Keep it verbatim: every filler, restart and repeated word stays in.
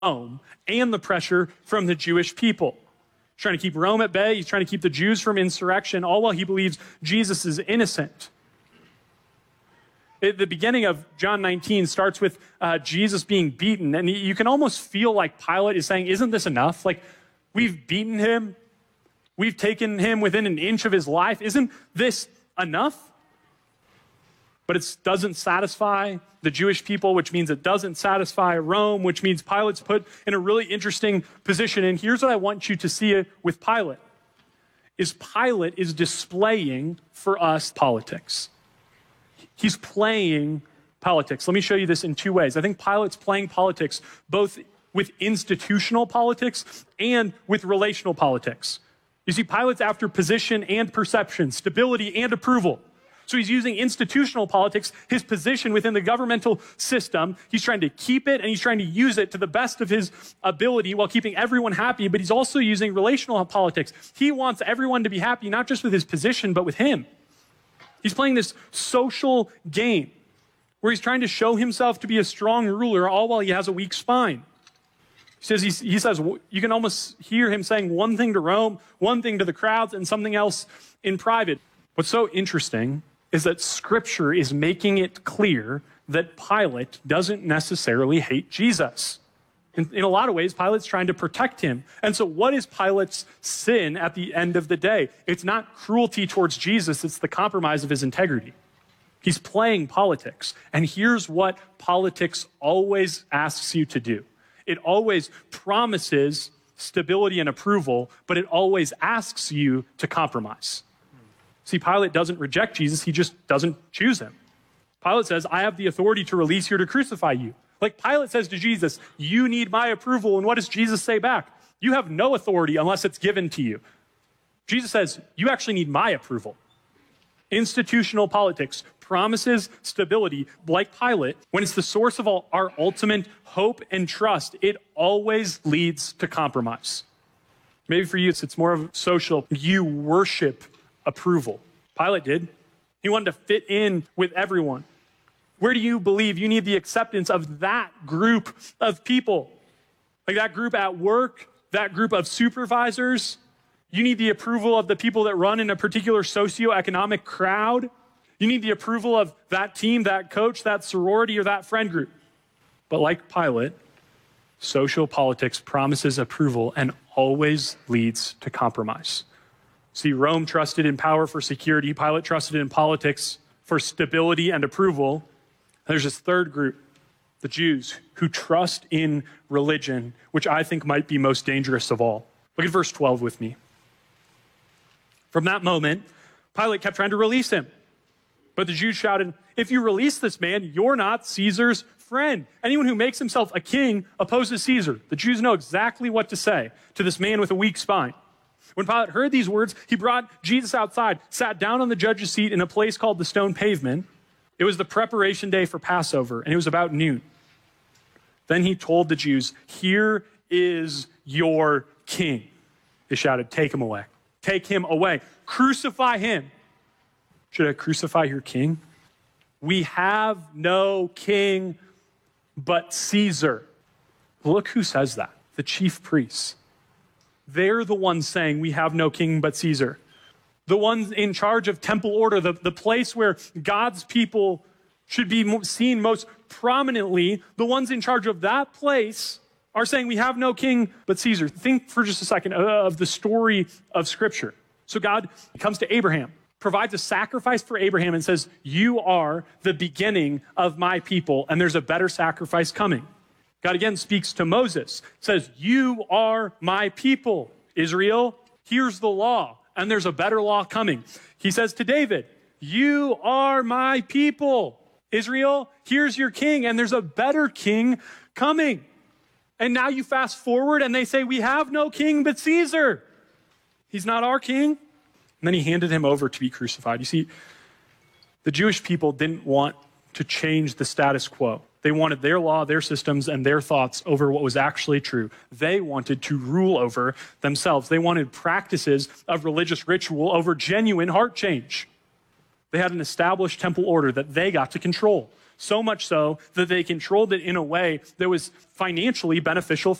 Rome and the pressure from the Jewish people. He's trying to keep Rome at bay. He's trying to keep the Jews from insurrection, all while he believes Jesus is innocent. It, the beginning of John nineteen starts with uh, Jesus being beaten, and you can almost feel like Pilate is saying, isn't this enough? Like, we've beaten him. We've taken him within an inch of his life. Isn't this enough? But it doesn't satisfy the Jewish people, which means it doesn't satisfy Rome, which means Pilate's put in a really interesting position. And here's what I want you to see with Pilate, is Pilate is displaying for us politics. He's playing politics. Let me show you this in two ways. I think Pilate's playing politics both with institutional politics and with relational politics. You see, Pilate's after position and perception, stability and approval. So he's using institutional politics, his position within the governmental system. He's trying to keep it and he's trying to use it to the best of his ability while keeping everyone happy, but he's also using relational politics. He wants everyone to be happy, not just with his position, but with him. He's playing this social game where he's trying to show himself to be a strong ruler, all while he has a weak spine. He says, he, he says, you can almost hear him saying one thing to Rome, one thing to the crowds, and something else in private. What's so interesting is that Scripture is making it clear that Pilate doesn't necessarily hate Jesus. In, in a lot of ways, Pilate's trying to protect him. And so what is Pilate's sin at the end of the day? It's not cruelty towards Jesus, it's the compromise of his integrity. He's playing politics. And here's what politics always asks you to do. It always promises stability and approval, but it always asks you to compromise. See, Pilate doesn't reject Jesus, he just doesn't choose him. Pilate says, I have the authority to release you or to crucify you. Like Pilate says to Jesus, you need my approval. And what does Jesus say back? You have no authority unless it's given to you. Jesus says, you actually need my approval. Institutional politics promises stability, like Pilate. When it's the source of all our ultimate hope and trust, it always leads to compromise. Maybe for you, it's, it's more of social. You worship approval. Pilate did. He wanted to fit in with everyone. Where do you believe you need the acceptance of that group of people? Like that group at work, that group of supervisors. You need the approval of the people that run in a particular socioeconomic crowd. You need the approval of that team, that coach, that sorority, or that friend group. But like Pilate, social politics promises approval and always leads to compromise. See, Rome trusted in power for security. Pilate trusted in politics for stability and approval. There's this third group, the Jews, who trust in religion, which I think might be most dangerous of all. Look at verse twelve with me. From that moment, Pilate kept trying to release him. But the Jews shouted, if you release this man, you're not Caesar's friend. Anyone who makes himself a king opposes Caesar. The Jews know exactly what to say to this man with a weak spine. When Pilate heard these words, he brought Jesus outside, sat down on the judge's seat in a place called the Stone Pavement. It was the preparation day for Passover, and it was about noon. Then he told the Jews, here is your king. They shouted, take him away. Take him away. Crucify him. Should I crucify your king? We have no king but Caesar. Look who says that. The chief priests. They're the ones saying we have no king but Caesar. The ones in charge of temple order, the, the place where God's people should be seen most prominently, the ones in charge of that place are saying we have no king but Caesar. Think for just a second of the story of Scripture. So God comes to Abraham, provides a sacrifice for Abraham and says, you are the beginning of my people, and there's a better sacrifice coming. God again speaks to Moses, says, you are my people, Israel. Here's the law, and there's a better law coming. He says to David, you are my people, Israel. Here's your king, and there's a better king coming. And now you fast forward, and they say, we have no king but Caesar. He's not our king. And then he handed him over to be crucified. You see, the Jewish people didn't want to change the status quo. They wanted their law, their systems, and their thoughts over what was actually true. They wanted to rule over themselves. They wanted practices of religious ritual over genuine heart change. They had an established temple order that they got to control. so much so that they controlled it in a way that was financially beneficial